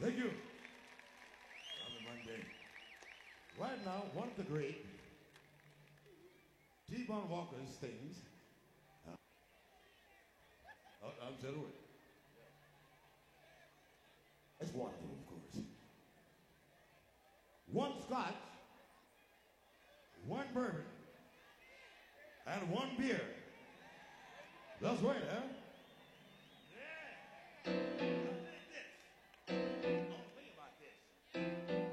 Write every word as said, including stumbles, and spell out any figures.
Thank you. Happy Monday. Right now, one of the great T-Bone Walker's things. Uh, I'm telling you. It's one of them, of course. One scotch, one bourbon, and one beer. That's right, huh?